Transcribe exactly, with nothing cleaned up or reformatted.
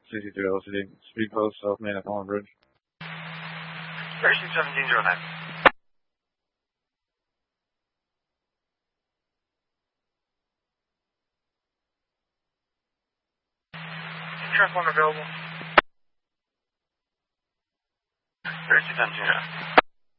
sixty-three eliciting. Speed post, South Main at Holland Bridge. Station seventeen oh nine. Trap one available. Station seventeen oh nine.